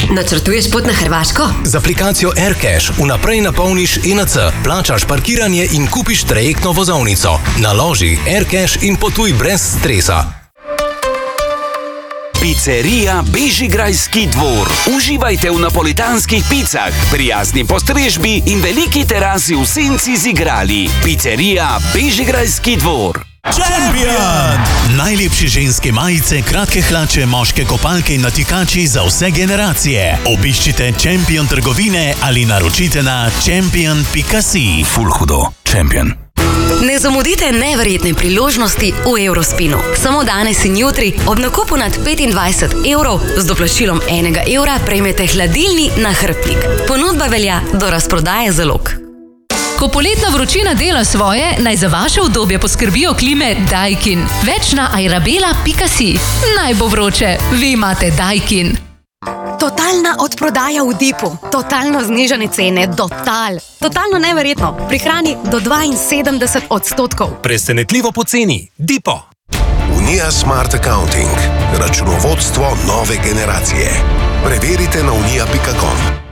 Načrtuješ pot na Hrvaško? Z aplikacijo AirCash vnaprej napolniš ENC, plačaš parkiranje in kupiš trajektno vozovnico. Naloži AirCash in potuj brez stresa. Pizzeria Bežigrajski dvor. Uživajte v napolitanskih picah, prijazni postrežbi in veliki terasi v senci z igrali. Pizzeria Bežigrajski dvor. Champion! Najlepše ženske majice, kratke hlače, moške kopalke in natikači za vse generacije. Obiščite Champion trgovine ali naročite na champion.si. Ful hudo. Champion. Ne zamudite neverjetne priložnosti v Eurospinu. Samo danes in jutri ob nakupu nad 25 evrov z doplačilom 1 evra prejmete hladilni nahrbtnik. Ponudba velja do razprodaje zalog. Ko poletna vročina dela svoje, naj za vaše udobje poskrbijo klime Daikin. Več na airabela.si. Naj bo vroče, vi imate Daikin. Totalna odprodaja v Dipu. Totalno znižane cene. Totalno neverjetno. Prihrani do 72%. Presenetljivo poceni. Dipo. Unija Smart Accounting. Računovodstvo nove generacije. Preverite na unija.com.